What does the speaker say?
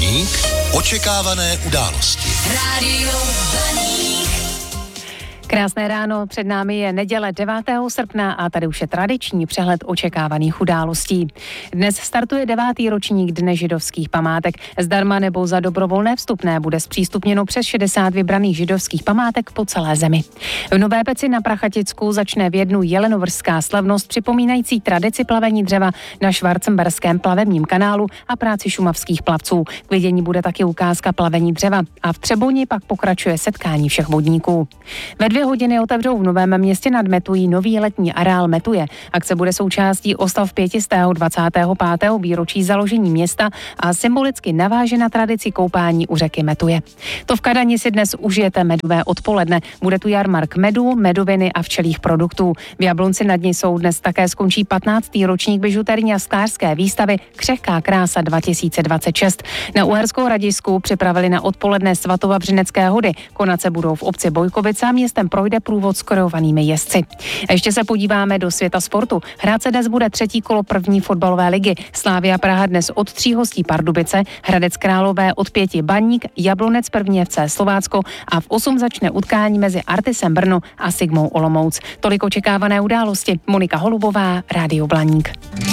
Blaník. Očekávané události. Rádio Blaník. Krásné ráno, před námi je neděle 9. srpna a tady už je tradiční přehled očekávaných událostí. Dnes startuje 9. ročník Dne židovských památek. Zdarma nebo za dobrovolné vstupné bude zpřístupněno přes 60 vybraných židovských památek po celé zemi. V Nové Peci na Prachaticku začne v 1 jelenovršská slavnost připomínající tradici plavení dřeva na Schwarzenberském plavebním kanálu a práci šumavských plavců. K vidění bude taky ukázka plavení dřeva a v Třeboni pak pokračuje setkání všech vodníků. Ve 2 hodiny otevřou v Novém Městě nad Metují nový letní areál Metuje. Akce bude součástí oslav 525. výročí založení města a symbolicky naváže na tradici koupání u řeky Metuje. To v Kadani si dnes užijete medové odpoledne. Bude tu jarmark medu, medoviny a včelích produktů. V Jablonci nad Nisou dnes také skončí 15. ročník bižuterní a sklářské výstavy Křehká krása 2026. Na Uherskou Radisku připravili na odpoledne Svatovavřinecké hody. Konat se budou v obci Bojkovice a městem projde průvod s koreovanými jezdci. A ještě se podíváme do světa sportu. Hrát se dnes bude 3. kolo 1. fotbalové ligy. Slavia Praha dnes od 3 hostí Pardubice, Hradec Králové od 5 Baník, Jablonec 1. FC Slovácko a v 8 začne utkání mezi Artisem Brno a Sigmou Olomouc. Tolik očekávané události. Monika Holubová, Rádio Blaník.